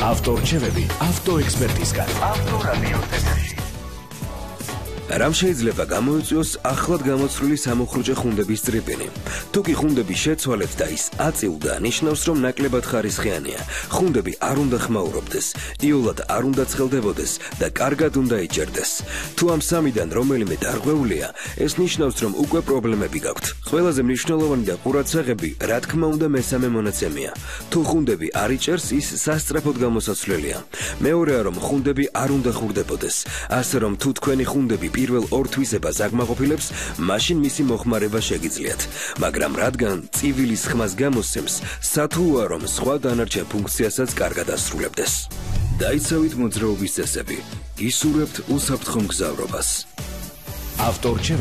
ავტორჩევები ავტოექსპერტისგან. ავტორადიოს ეთერში. რამ შეიძლება გამოიწვიოს ახლად გამოცვლილი სამოხრუჭე ხუნდების წრიპინი? თუ კი ხუნდები შეცვალეთ და ის აწილდა, ნიშნავს, რომ ნაკლებად ხარისხიანია. ხუნდები არ უნდა ხმაურობდეს, იოლად არ უნდა ცხელდებოდეს და კარგად უნდა იჭერდეს. თუ ამ სამიდან რომელიმე დარღვეულია, ეს ნიშნავს, რომ უკვე პრობლემები გაქვთ. ყველაზე მნიშვნელოვანი და ყურადსაღები, რა თქმა უნდა, მესამე მონაცემია. თუ ხუნდები არ იჭერს, ის სასწრაფოდ გამოსაცვლელია. მეორეა, რომ ხუნდები არ უნდა ხურდებოდეს. ასე რომ თუ თქვენი ხუნდები პირველ ორ თვისებას აგმაყოფილებს, მაშინ მისი მოხმარება შეგიძლიათ. მაგრამ რადგან წივილის ხმას გამოსცემს, სათუოა, რომ სხვა დანარჩენ ფუნქციასაც კარგად ასრულებდეს. დაიცავით მოძრაობის წესები. გისურვებთ უსაფრთხო მგზავრობას. ავტორჩევები